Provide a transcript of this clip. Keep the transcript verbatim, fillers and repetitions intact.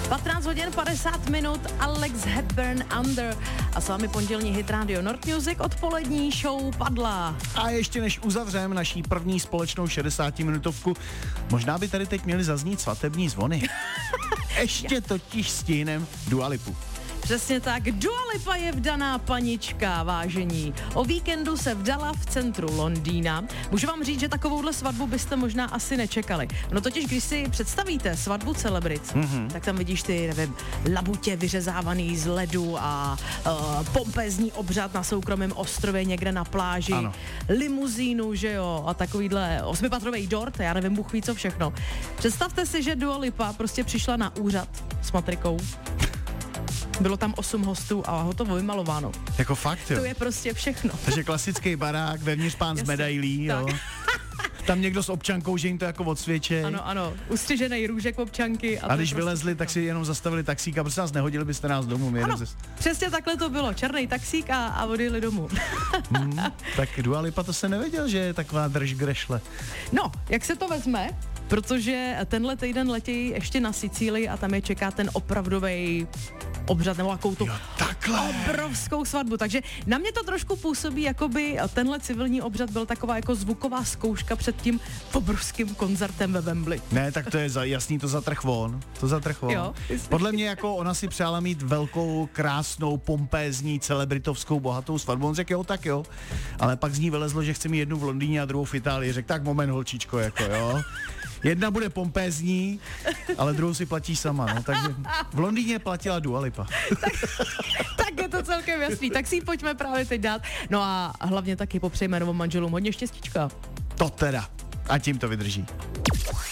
patnáct hodin padesát minut, Alex Hepburn Under a s vámi pondělní hit Radio Nord Music, odpolední show padla. A ještě než uzavřeme naší první společnou šedesátiminutovku, možná by tady teď měly zaznít svatební zvony. Ještě totiž stihnem Dua Lipu. Přesně tak, Dua Lipa je vdaná panička, vážení. O víkendu se vdala v centru Londýna. Můžu vám říct, že takovouhle svatbu byste možná asi nečekali. No totiž, když si představíte svatbu celebrit, mm-hmm. tak tam vidíš ty, nevím, labutě vyřezávaný z ledu a uh, pompézní obřad na soukromém ostrově někde na pláži, ano. Limuzínu, že jo, a takovýhle osmipatrový dort, já nevím, Bůh ví co všechno. Představte si, že Dua Lipa prostě přišla na úřad s matrikou. Bylo tam osm hostů a hotovo, vymalováno. Jako fakt, jo? To je prostě všechno. Takže klasický barák, vevnitř pán s medailí, jo. Tam někdo s občankou, že jim to jako odsvědčí. Ano, ano, ustřižený růžek občanky. A, a když prostě vylezli, tak si jenom zastavili taxík a prostě nás nehodili byste nás domů. Ano, ze... přesně takhle to bylo. Černý taxík a, a odjeli domů. hmm, tak Dua Lipa, to se nevěděl, že je taková držgrešle. No, jak se to vezme? Protože tenhle týden letějí ještě na Sicílii a tam je čeká ten opravdovej obřad nebo jakou tu obrovskou svatbu. Takže na mě to trošku působí, jako by tenhle civilní obřad byl taková jako zvuková zkouška před tím obrovským koncertem ve Wembley. Ne, tak to je za, jasný, to zatrh von. To zatrh von. Jo, podle mě jako ona si přála mít velkou, krásnou, pompézní, celebritovskou, bohatou svatbu. On řekl jo, tak jo. Ale pak z ní vylezlo, že chce mít jednu v Londýně a druhou v Itálii. Řekl tak moment, holčičko, jako jo. Jedna bude pompézní, ale druhou si platí sama, no, takže v Londýně platila Dua Lipa. tak, tak je to celkem jasný, tak si ji pojďme právě teď dát. No a hlavně taky popřejme novým manželům hodně štěstíčka. To teda, a tím to vydrží.